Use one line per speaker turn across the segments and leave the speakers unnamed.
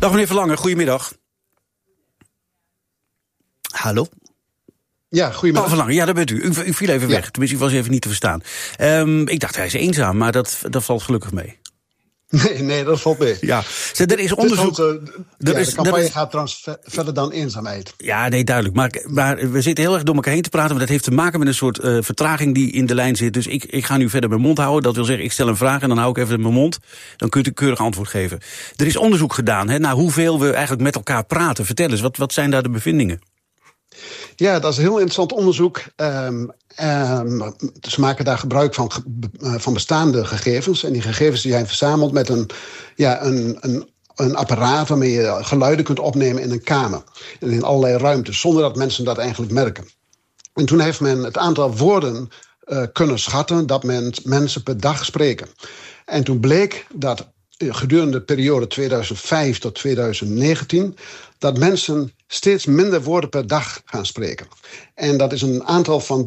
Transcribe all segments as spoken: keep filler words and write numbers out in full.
Dag meneer Verlangen, goedemiddag. Hallo?
Ja, goedemiddag.
Oh, Verlangen, ja, daar bent u. U, u viel even weg, ja. Tenminste, u was even niet te verstaan. Um, ik dacht, hij is eenzaam, maar dat, dat valt gelukkig mee.
Nee, nee, dat valt mee.
Ja, er is onderzoek.
Is, uh,
er
ja,
is,
de campagne
is,
gaat trouwens verder dan eenzaamheid.
Ja, nee, duidelijk. Maar, maar we zitten heel erg door elkaar heen te praten, maar dat heeft te maken met een soort uh, vertraging die in de lijn zit. Dus ik, ik ga nu verder mijn mond houden. Dat wil zeggen, ik stel een vraag en dan hou ik even mijn mond. Dan kunt u keurig antwoord geven. Er is onderzoek gedaan hè, naar hoeveel we eigenlijk met elkaar praten. Vertel eens, wat, wat zijn daar de bevindingen?
Ja, dat is een heel interessant onderzoek. Um, um, ze maken daar gebruik van, van bestaande gegevens. En die gegevens die zijn verzameld met een, ja, een, een, een apparaat waarmee je geluiden kunt opnemen in een kamer. En in allerlei ruimtes, zonder dat mensen dat eigenlijk merken. En toen heeft men het aantal woorden uh, kunnen schatten dat men, mensen per dag spreken. En toen bleek dat gedurende de periode tweeduizend vijf tot tweeduizend negentien... dat mensen steeds minder woorden per dag gaan spreken. En dat is een aantal van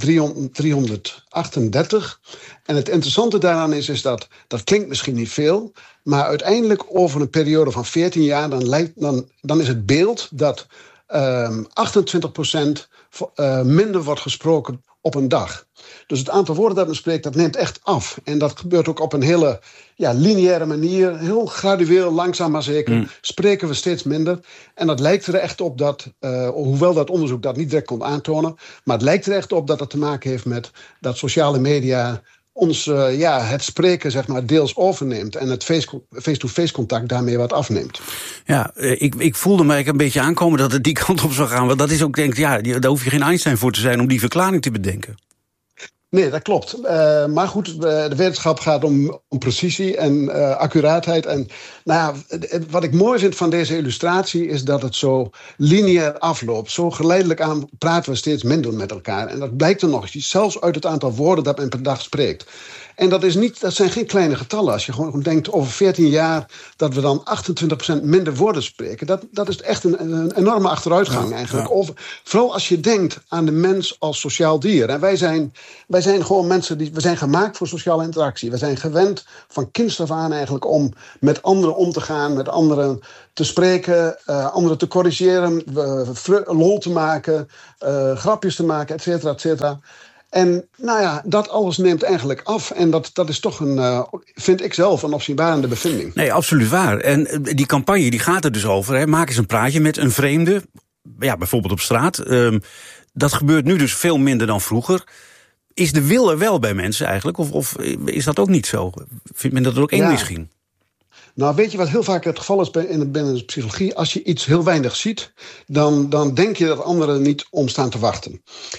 driehonderdachtendertig. En het interessante daaraan is, is dat, dat klinkt misschien niet veel, maar uiteindelijk over een periode van veertien jaar... dan, lijkt, dan, dan is het beeld dat um, achtentwintig procent uh, minder wordt gesproken op een dag. Dus het aantal woorden dat men spreekt, dat neemt echt af. En dat gebeurt ook op een hele ja, lineaire manier. Heel gradueel, langzaam maar zeker. Mm. Spreken we steeds minder. En dat lijkt er echt op dat, uh, hoewel dat onderzoek dat niet direct kon aantonen, maar het lijkt er echt op dat het te maken heeft met dat sociale media ons uh, ja, het spreken zeg maar deels overneemt en het face-to-face contact daarmee wat afneemt.
Ja, ik, ik voelde me een beetje aankomen dat het die kant op zou gaan. Want dat is ook, denk ik, ja, daar hoef je geen Einstein voor te zijn om die verklaring te bedenken.
Nee, dat klopt. Uh, maar goed, uh, de wetenschap gaat om, om precisie en uh, accuraatheid. En nou ja, wat ik mooi vind van deze illustratie is dat het zo lineair afloopt. Zo geleidelijk aan praten we steeds minder met elkaar. En dat blijkt er nog eens, zelfs uit het aantal woorden dat men per dag spreekt. En dat, is niet, dat zijn geen kleine getallen. Als je gewoon denkt over veertien jaar dat we dan achtentwintig procent minder woorden spreken. Dat, dat is echt een, een enorme achteruitgang ja, eigenlijk. Ja. Over, vooral als je denkt aan de mens als sociaal dier. En wij zijn, wij zijn gewoon mensen, die, we zijn gemaakt voor sociale interactie. We zijn gewend van kinds af aan eigenlijk om met anderen om te gaan. Met anderen te spreken, uh, anderen te corrigeren. Uh, lol te maken, uh, grapjes te maken, et cetera, et cetera. En nou ja, dat alles neemt eigenlijk af. En dat, dat is toch een, uh, vind ik zelf, een opzienbarende bevinding.
Nee, absoluut waar. En die campagne die gaat er dus over. Hè. Maak eens een praatje met een vreemde. Ja, bijvoorbeeld op straat. Um, dat gebeurt nu dus veel minder dan vroeger. Is de wil er wel bij mensen eigenlijk? Of, of is dat ook niet zo? Vindt men dat er ook eng
ja.
misschien?
Nou, weet je wat heel vaak het geval is binnen de psychologie? Als je iets heel weinig ziet, dan, dan denk je dat anderen niet om staan te wachten.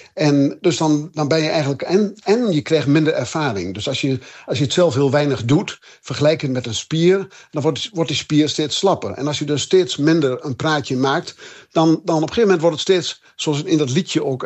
En dus dan, dan ben je eigenlijk... En, en je krijgt minder ervaring. Dus als je, als je het zelf heel weinig doet, vergelijk het met een spier, dan wordt, wordt die spier steeds slapper. En als je dus steeds minder een praatje maakt, dan, dan op een gegeven moment wordt het steeds, zoals in dat liedje ook,